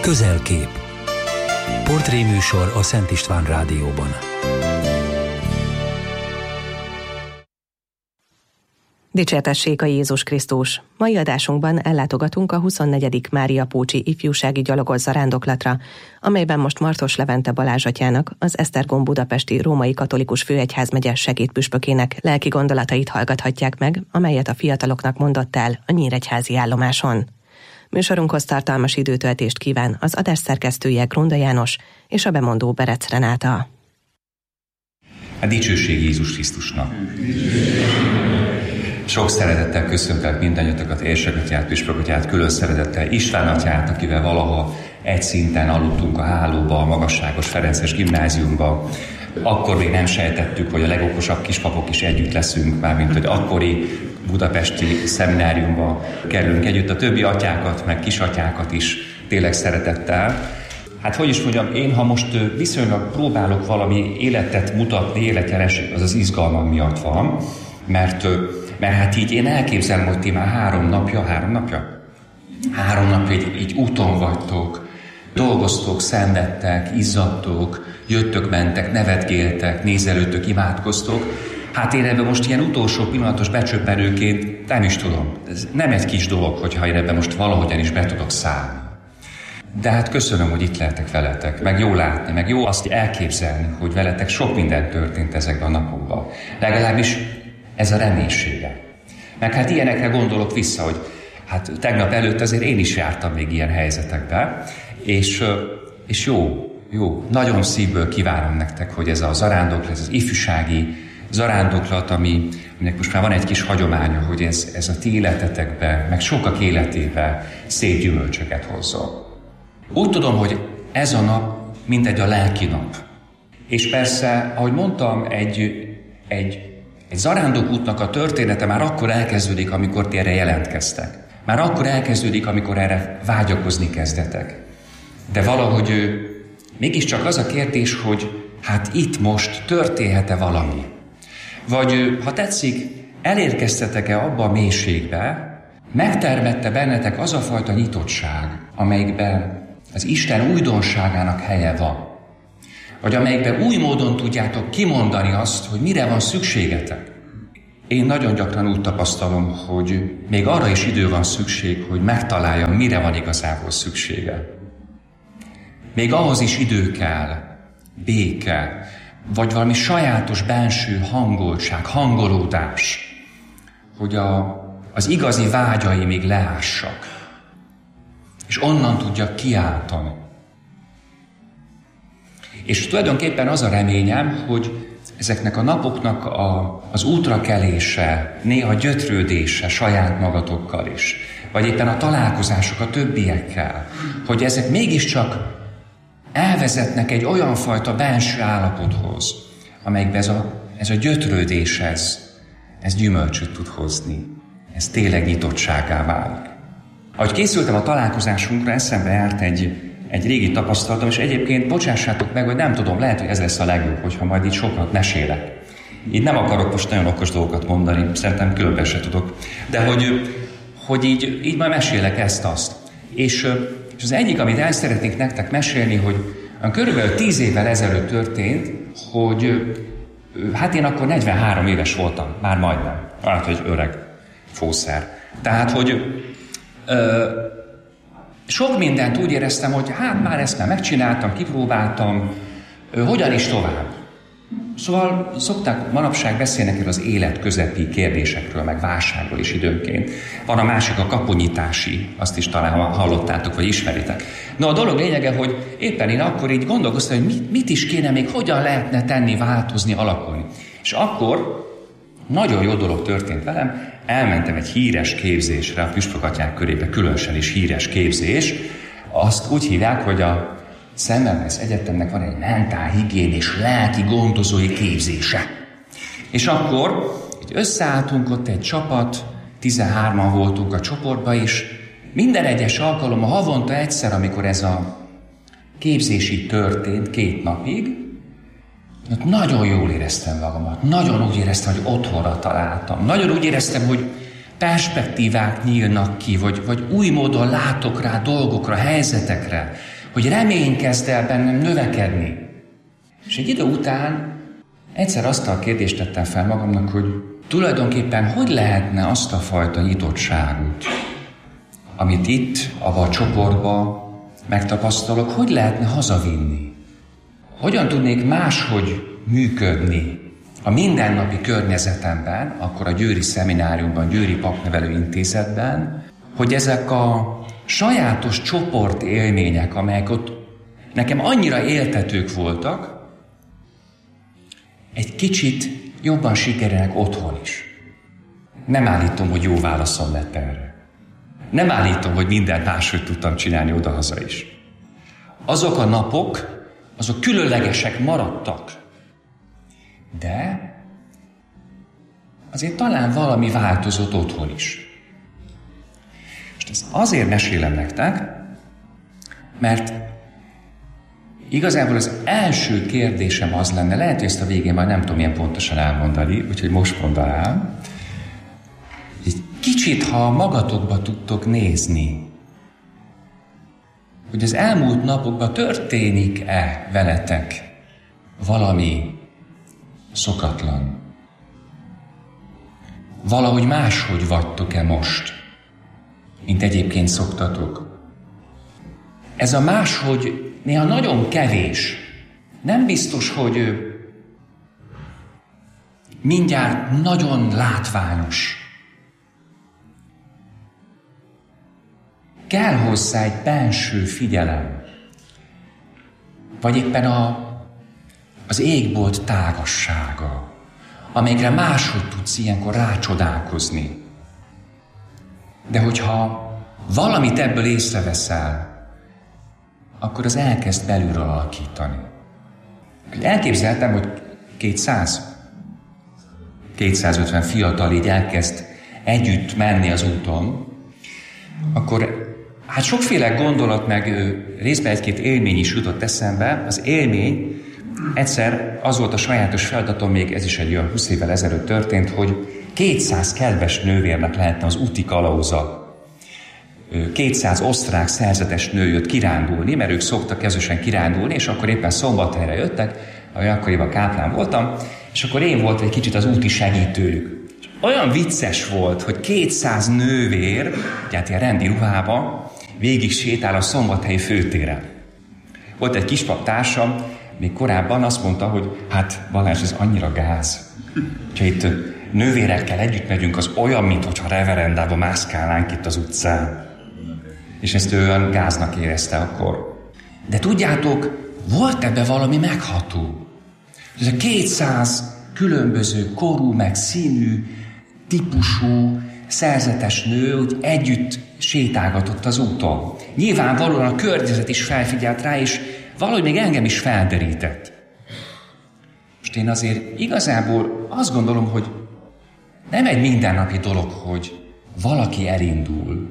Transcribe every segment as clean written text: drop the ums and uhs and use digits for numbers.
Közelkép. Portréműsor a Szent István Rádióban. Dicsértessék a Jézus Krisztus! Mai adásunkban ellátogatunk a 24. Mária Pócsi ifjúsági gyalogos zarándoklatra, amelyben most Martos Levente Balázs atyának, az Esztergom budapesti római katolikus főegyházmegye segédpüspökének lelki gondolatait hallgathatják meg, amelyet a fiataloknak mondott el a nyíregyházi állomáson. Műsorunkhoz tartalmas időtöltést kíván az adás szerkesztője Grunda János és a bemondó Berec Renáta. A dicsőség Jézus Krisztusnak! Sok szeretettel köszöntelek mindannyiatokat, érsekatyát, püspökatyát, külön szeretettel István atyát, akivel valaha egy szinten aludtunk a hálóba, a magasságos Ferences gimnáziumba. Akkor még nem sejtettük, hogy a legokosabb kispapok is együtt leszünk, mármint hogy akkori budapesti szemináriumba kerülünk együtt. A többi atyákat, meg kisatyákat is tényleg szeretettel. Hát hogy is mondjam, én ha most viszonylag próbálok valami életet mutatni, életjelenség, az izgalmam miatt van, mert hát így én elképzelem, hogy ti már három napja így úton vagytok, dolgoztok, szenvedtek, izzadtok, jöttök, mentek, nevetgéltek, nézelődtök, imádkoztok. Hát én ebben most ilyen utolsó pillanatos becsöppenőként nem is tudom. Ez nem egy kis dolog, hogyha én ebben most valahogyan is be tudok szállni. De hát köszönöm, hogy itt lehetek veletek, meg jó látni, meg jó azt elképzelni, hogy veletek sok minden történt ezekben a napokban. Legalábbis ez a reménysége. Meg hát ilyenekre gondolok vissza, hogy hát tegnap előtt azért én is jártam még ilyen helyzetekben, és jó, nagyon szívből kívánom nektek, hogy ez a zarándoklat, ez az ifjúsági zarándoklat, aminek most már van egy kis hagyománya, hogy ez a ti életetekbe, meg sokak életébe szép gyümölcsöket hozzon. Úgy tudom, hogy ez a nap mindegy a lelki nap. És persze, ahogy mondtam, egy zarándokútnak a története már akkor elkezdődik, amikor ti erre jelentkeztek. Már akkor elkezdődik, amikor erre vágyakozni kezdetek. De valahogy mégiscsak az a kérdés, hogy hát itt most történhet-e valami? Vagy, ha tetszik, elérkeztetek-e abba a mélységbe, megtermette bennetek az a fajta nyitottság, amelyikben az Isten újdonságának helye van. Vagy amelyikben új módon tudjátok kimondani azt, hogy mire van szükségetek. Én nagyon gyakran úgy tapasztalom, hogy még arra is idő van szükség, hogy megtaláljam, mire van igazából szüksége. Még ahhoz is idő kell, béke, vagy valami sajátos benső hangoltság, hangolódás, hogy az igazi vágyai még leássak, és onnan tudjak kiáltani. És tulajdonképpen az a reményem, hogy ezeknek a napoknak az útrakelése, néha gyötrődése saját magatokkal is, vagy éppen a találkozások a többiekkel, hogy ezek mégiscsak elvezetnek egy olyan fajta benső állapothoz, amelyikben ez a gyötrődés, ez gyümölcsöt tud hozni. Ez tényleg nyitottságá válik. Ahogy készültem a találkozásunkra, eszembe járt egy régi tapasztalatom, és egyébként bocsássátok meg, hogy nem tudom, lehet, hogy ez lesz a legjobb, hogyha majd így sokat mesélek. Így nem akarok most nagyon okos dolgokat mondani, szerintem különben se tudok, de hogy így majd mesélek ezt-azt. És az egyik, amit el szeretnék nektek mesélni, hogy körülbelül 10 évvel ezelőtt történt, hogy hát én akkor 43 éves voltam, már majdnem, hát, hogy öreg fószer. Tehát, hogy sok mindent úgy éreztem, hogy hát már ezt már megcsináltam, kipróbáltam, hogyan is tovább. Szóval szokták manapság beszélni erről az élet közepi kérdésekről, meg válságról is időnként. Van a másik, a kapunyítási, azt is talán hallottátok, vagy ismeritek. No, a dolog lényege, hogy éppen én akkor így gondolkoztam, hogy mit is kéne még, hogyan lehetne tenni, változni, alakulni. És akkor nagyon jó dolog történt velem, elmentem egy híres képzésre, a püspökatyák körébe különösen is híres képzés. Azt úgy hívják, hogy a Semmelweis Egyetemnek van egy mentálhigiénés lelki gondozói képzése. És akkor összeálltunk ott egy csapat, 13-an voltunk a csoportban is. Minden egyes alkalommal havonta egyszer, amikor ez a képzés így történt 2 napig, nagyon jól éreztem magamat. Nagyon úgy éreztem, hogy otthonra találtam. Nagyon úgy éreztem, hogy perspektívák nyílnak ki, vagy új módon látok rá dolgokra, helyzetekre, hogy remény kezd el bennem növekedni. És egy idő után egyszer azt a kérdést tettem fel magamnak, hogy tulajdonképpen hogy lehetne azt a fajta nyitottságot, amit itt, abban a csoportban megtapasztalok, hogy lehetne hazavinni? Hogyan tudnék máshogy működni a mindennapi környezetemben, akkor a Győri Szemináriumban, Győri Papnevelő Intézetben, hogy ezek a sajátos csoport élmények, amelyek ott nekem annyira éltetők voltak, egy kicsit jobban sikerülnek otthon is. Nem állítom, hogy jó válaszom lett erre. Nem állítom, hogy mindent máshogy tudtam csinálni odahaza is. Azok a napok, azok különlegesek maradtak. De azért talán valami változott otthon is. És ezt azért mesélem nektek, mert igazából az első kérdésem az lenne, lehet, hogy ezt a végén már nem tudom ilyen pontosan elmondani, úgyhogy most mondanám, egy kicsit, ha magatokba tudtok nézni, hogy az elmúlt napokban történik-e veletek valami szokatlan. Valahogy máshogy vagytok-e most, mint egyébként szoktatok. Ez a máshogy néha nagyon kevés. Nem biztos, hogy mindjárt nagyon látványos. Kell hozzá egy benső figyelem, vagy éppen az égbolt tágassága, amelyikre máshogy tudsz ilyenkor rácsodálkozni. De hogyha valamit ebből észreveszel, akkor az elkezd belülről alakítani. Elképzeltem, hogy 250 fiatal így elkezd együtt menni az úton, akkor hát sokféle gondolat, meg részben egy-két élmény is jutott eszembe. Az élmény egyszer az volt a sajátos feladatom, még ez is egy olyan 20 évvel ezelőtt történt, hogy 200 kedves nővérnek lehetne az úti kalauza. 200 osztrák szerzetes nő jött kirándulni, mert ők szoktak közösen kirándulni, és akkor éppen Szombathelyre jöttek, ahogy akkoriban káplán voltam, és akkor én voltam egy kicsit az úti segítőjük. És olyan vicces volt, hogy 200 nővér, tehát ilyen rendi ruhában, végig sétál a Szombathelyi főtéren. Volt egy kispap társam, még korábban azt mondta, hogy hát Balázs, ez annyira gáz. Ha itt nővérekkel együtt megyünk, az olyan, mintha reverendába mászkálnánk itt az utcán. És ezt ő olyan gáznak érezte akkor. De tudjátok, volt ebbe valami megható. Ez a 200 különböző korú, meg színű, típusú, szerzetes nő úgy együtt sétálgatott az úton. Nyilvánvalóan a környezet is felfigyelt rá, és valahogy még engem is felderített. Most én azért igazából azt gondolom, hogy nem egy mindennapi dolog, hogy valaki elindul,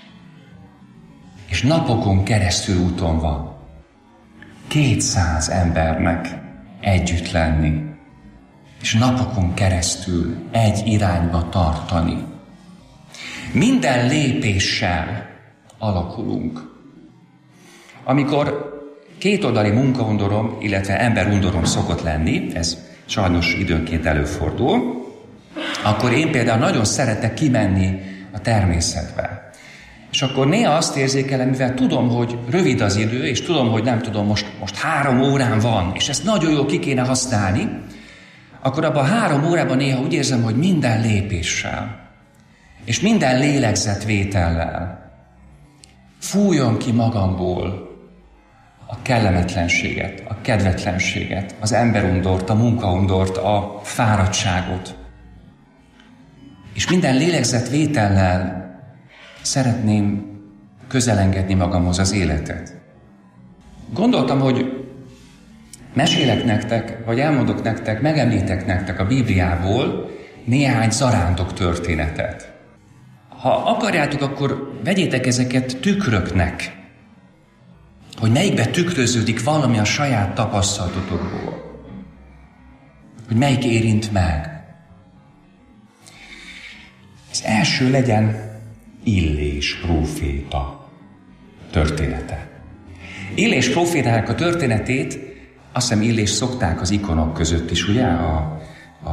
és napokon keresztül úton van. 200 embernek együtt lenni, és napokon keresztül egy irányba tartani. Minden lépéssel alakulunk. Amikor kétoldali munkaundorom, illetve emberundorom szokott lenni, ez sajnos időnként előfordul, akkor én például nagyon szeretek kimenni a természetbe. És akkor néha azt érzékelem, mivel tudom, hogy rövid az idő, és tudom, hogy nem tudom, most 3 órán van, és ezt nagyon jól ki kéne használni, akkor abban a 3 órában néha úgy érzem, hogy minden lépéssel, és minden lélegzetvétellel fújjon ki magamból a kellemetlenséget, a kedvetlenséget, az emberundort, a munkaundort, a fáradtságot. És minden lélegzetvétellel szeretném közelengedni magamhoz az életet. Gondoltam, hogy mesélek nektek, vagy elmondok nektek, megemlítek nektek a Bibliából néhány zarándok történetet. Ha akarjátok, akkor vegyétek ezeket tükröknek, hogy melyikbe tükröződik valami a saját tapasztalatotokból. Hogy melyik érint meg. Az első legyen Illés próféta története. Illés prófétának a történetét, azt hiszem Illést szokták az ikonok között is, ugye, a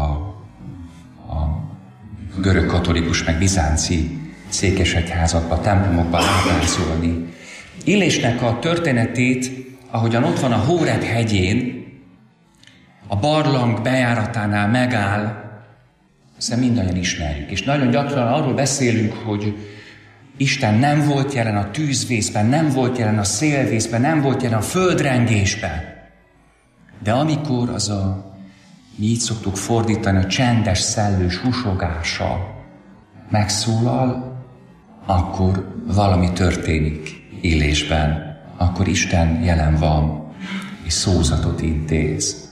görög katolikus meg bizánci székesegyházakban, templomokban ábrázolni. Illésnek a történetét, ahogyan ott van a Hóreb hegyén, a barlang bejáratánál megáll, aztán mindannyian ismerjük. És nagyon gyakran arról beszélünk, hogy Isten nem volt jelen a tűzvészben, nem volt jelen a szélvészben, nem volt jelen a földrengésben. De amikor az mi így szoktuk fordítani, a csendes szellős husogása megszólal, akkor valami történik Illésben. Akkor Isten jelen van, és szózatot intéz.